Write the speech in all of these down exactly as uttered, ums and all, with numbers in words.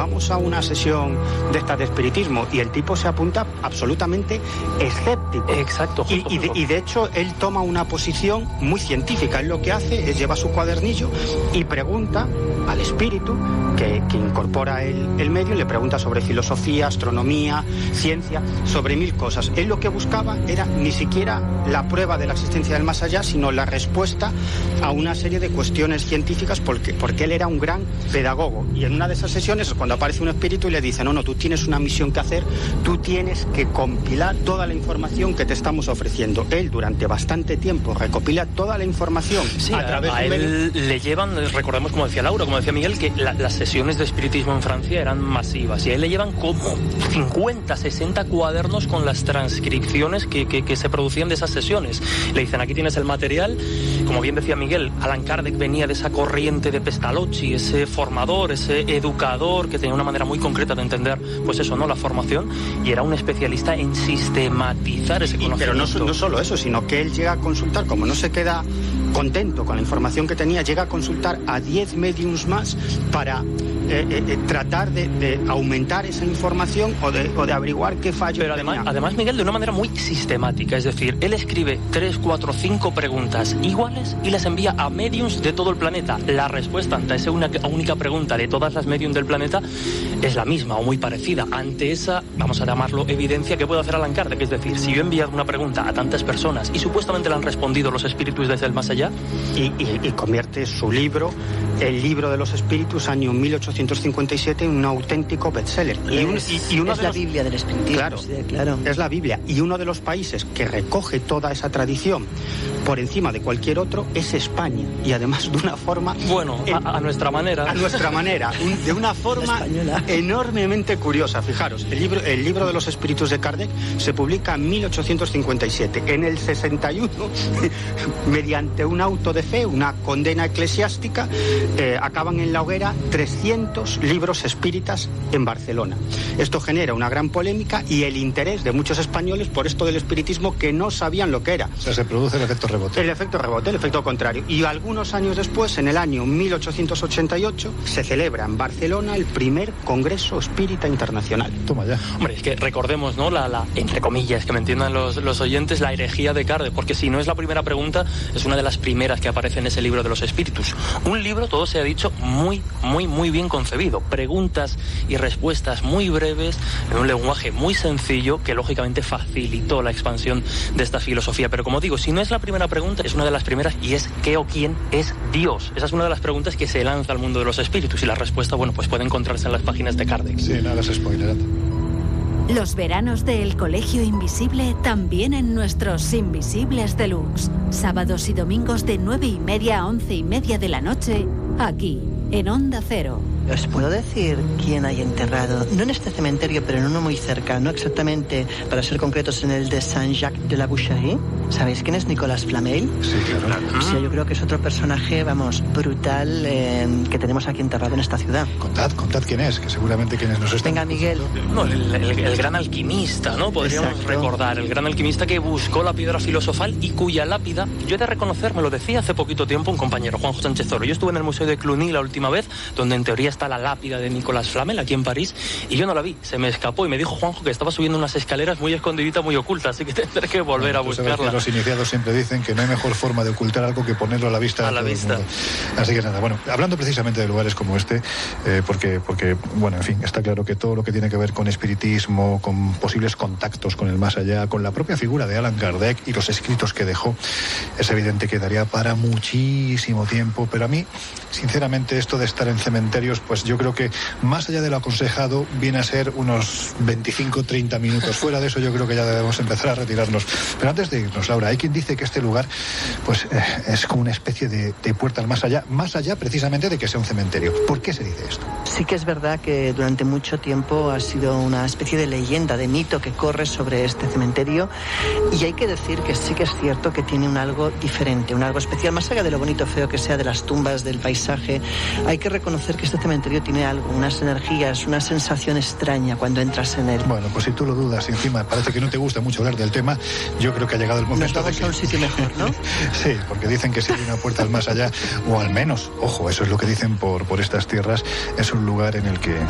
vamos a una sesión de esta de espiritismo, y el tipo se apunta absolutamente escéptico. Exacto. Y, y, de, y de hecho él toma una posición muy científica. Él lo que hace es lleva su cuadernillo y pregunta al espíritu que, que incorpora el, el medio, y le pregunta sobre filosofía, astronomía, ciencia, sobre mil cosas. Él lo que buscaba era ni siquiera la prueba de la existencia del más allá, sino la respuesta a una serie de cuestiones científicas, porque, porque él era un gran pedagogo. Y en una de esas sesiones es cuando aparece un espíritu y le dice: no, no, tú tienes una misión que hacer, tú tienes que compilar toda la información que te estamos ofreciendo. Él durante bastante tiempo recopila toda la información. Sí, a través a, a de él le llevan, recordemos como decía Laura, como decía Miguel, que la, las sesiones de espiritismo en Francia eran masivas, y a él le llevan como cincuenta, sesenta cuadernos con las transcripciones que, que, que se producían de esas sesiones. Le dicen: aquí tienes el material. Como bien decía Miguel, Allan Kardec venía de esa corriente de Pestalozzi, ese formador, ese educador que tenía una manera muy concreta de entender, pues eso, ¿no?, la formación, y era un especialista en sistematizar ese conocimiento. Pero no, no solo eso, sino que él llega a consultar, como no se queda contento con la información que tenía, llega a consultar a diez médiums más para eh, eh, tratar de, de aumentar esa información o de, o de averiguar qué fallo Pero tenía. además, además, Miguel, de una manera muy sistemática, es decir, él escribe tres, cuatro, cinco preguntas iguales y las envía a mediums de todo el planeta. La respuesta ante esa una, única pregunta de todas las mediums del planeta es la misma o muy parecida. Ante esa, vamos a llamarlo, evidencia que puede hacer Allan Kardec, es decir, si yo he enviado una pregunta a tantas personas y supuestamente le han respondido los espíritus desde el más allá, Y, y, y convierte su libro, el libro de los espíritus, año mil ochocientos cincuenta y siete, en un auténtico bestseller. Y, un, y, y uno es de la los... Biblia del espiritismo. Claro, sí, claro, es la Biblia. Y uno de los países que recoge toda esa tradición por encima de cualquier otro es España. Y además de una forma... bueno, en, a, a nuestra manera. A nuestra manera. Un, de una forma enormemente curiosa. Fijaros, el libro, el libro de los espíritus de Kardec se publica en mil ochocientos cincuenta y siete. En el sesenta y uno, mediante un auto de fe, una condena eclesiástica, eh, acaban en la hoguera trescientos libros espíritas en Barcelona. Esto genera una gran polémica y el interés de muchos españoles por esto del espiritismo, que no sabían lo que era. O sea, se produce el efecto rebote. El efecto rebote, el efecto contrario. Y algunos años después, en el año mil ochocientos ochenta y ocho, se celebra en Barcelona el primer Congreso Espírita Internacional. Toma ya. Hombre, es que recordemos, ¿no?, la, la entre comillas, que me entiendan los, los oyentes, la herejía de Kardec, porque si no es la primera pregunta, es una de las primeras que aparece en ese libro de los espíritus. Un libro, todo se ha dicho, muy, muy, muy bien concebido. Preguntas y respuestas muy breves, en un lenguaje muy sencillo, que lógicamente facilitó la expansión de esta filosofía. Pero como digo, si no es la primera pregunta, es una de las primeras, y es ¿qué o quién es Dios? Esa es una de las preguntas que se lanza al mundo de los espíritus, y la respuesta, bueno, pues puede encontrarse en las páginas de Kardec. Sí, nada es spoiler. Los veranos del Colegio Invisible también en nuestros Invisibles Deluxe. Sábados y domingos de nueve y media a once y media de la noche, aquí, en Onda Cero. ¿Os puedo decir quién hay enterrado? No en este cementerio, pero en uno muy cercano, exactamente, para ser concretos, en el de Saint-Jacques de la Boucherie. ¿Sabéis quién es Nicolas Flamel? Sí, claro. O sea, yo creo que es otro personaje, vamos, brutal, eh, que tenemos aquí enterrado en esta ciudad. Contad, contad quién es, que seguramente quienes nos están... Venga, Miguel. No, el, el, el gran alquimista, ¿no? Podríamos Exacto. recordar, el gran alquimista que buscó la piedra filosofal y cuya lápida, yo he de reconocer, me lo decía hace poquito tiempo un compañero, Juanjo Sánchez Oro. Yo estuve en el Museo de Cluny la última vez, donde en teoría está la lápida de Nicolas Flamel, aquí en París, y yo no la vi, se me escapó, y me dijo Juanjo que estaba subiendo unas escaleras muy escondiditas, muy ocultas, así que tendré que volver bueno, a buscarla. Los iniciados siempre dicen que no hay mejor forma de ocultar algo que ponerlo a la vista. A la vista. Así que nada, bueno, hablando precisamente de lugares como este, eh, porque, porque, bueno, en fin, está claro que todo lo que tiene que ver con espiritismo, con posibles contactos con el más allá, con la propia figura de Allan Kardec y los escritos que dejó, es evidente que daría para muchísimo tiempo, pero a mí, sinceramente, esto de estar en cementerios, pues yo creo que más allá de lo aconsejado, viene a ser unos veinticinco a treinta minutos. Fuera de eso, yo creo que ya debemos empezar a retirarnos. Pero antes de irnos, Laura, hay quien dice que este lugar pues eh, es como una especie de, de puerta al más allá, más allá precisamente de que sea un cementerio. ¿Por qué se dice esto? Sí que es verdad que durante mucho tiempo ha sido una especie de leyenda, de mito que corre sobre este cementerio, y hay que decir que sí que es cierto que tiene un algo diferente, un algo especial, más allá de lo bonito feo que sea de las tumbas, del paisaje. Hay que reconocer que este cementerio tiene algo, unas energías, una sensación extraña cuando entras en él. Bueno, pues si tú lo dudas y encima parece que no te gusta mucho hablar del tema, yo creo que ha llegado el momento. Nos vamos de que... a un sitio mejor, ¿no? Sí, porque dicen que si hay una puerta al más allá, o al menos, ojo, eso es lo que dicen por, por estas tierras, es un lugar en el que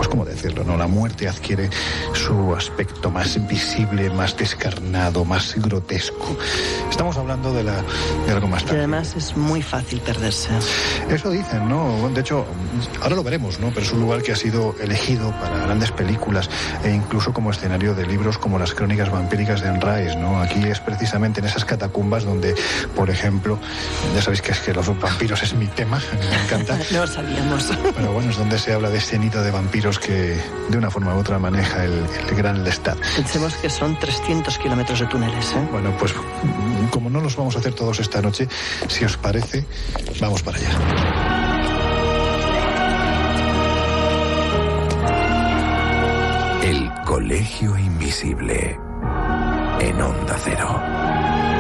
pues cómo decirlo, ¿no? La muerte adquiere su aspecto más visible, más descarnado, más grotesco. Estamos hablando de, la, de algo más Y tangible. además es muy fácil perderse. Eso dicen, ¿no? De hecho, ahora lo veremos, ¿no? Pero es un lugar que ha sido elegido para grandes películas e incluso como escenario de libros como las Crónicas vampíricas de Anne Rice, ¿no? Aquí es precisamente en esas catacumbas donde, por ejemplo, ya sabéis que es que los vampiros es mi tema, a mí me encanta. No lo sabíamos. Pero bueno, es donde se habla de ese nido de vampiros que de una forma u otra maneja el, el gran Lestat. Pensemos que son trescientos kilómetros de túneles, ¿eh? Bueno, pues como no los vamos a hacer todos esta noche, si os parece, vamos para allá. El Colegio Invisible en Onda Cero.